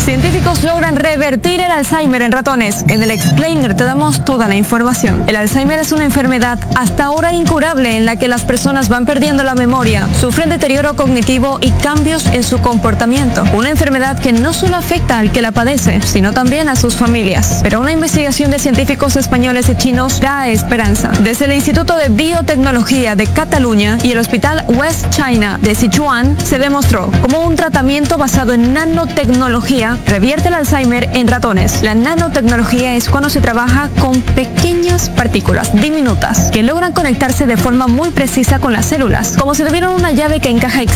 Científicos logran revertir el Alzheimer en ratones. En el Explainer te damos toda la información. El Alzheimer es una enfermedad hasta ahora incurable en la que las personas van perdiendo la memoria, sufren deterioro cognitivo y cambios en su comportamiento. Una enfermedad que no solo afecta al que la padece, sino también a sus familias. Pero una investigación de científicos españoles y chinos da esperanza. Desde el Instituto de Biotecnología de Cataluña y el Hospital West China de Sichuan se demostró cómo un tratamiento basado en nanotecnología revierte el Alzheimer en ratones. La nanotecnología es cuando se trabaja con pequeñas partículas diminutas que logran conectarse de forma muy precisa con las células, como si tuvieran una llave que encaja